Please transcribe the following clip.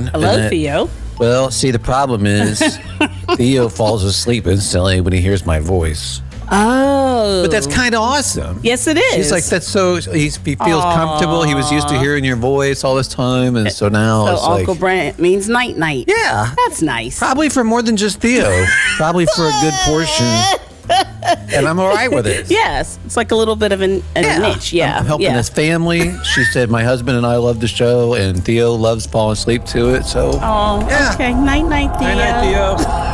doing? Hello, Theo. Well, see, the problem is Theo falls asleep instantly when he hears my voice. Oh. But that's kind of awesome. Yes, it is. He's like, that's so, he feels comfortable. He was used to hearing your voice all this time. And so now So it's Uncle like, Brent means night-night. yeah. That's nice. Probably for more than just Theo. Probably for a good portion. And I'm all right with it. Yes. It's like a little bit of a niche. Yeah. I'm helping this family. She said my husband and I love the show, and Theo loves falling asleep to it. So, Oh, yeah. okay. Night-night, Theo. Night-night, Theo.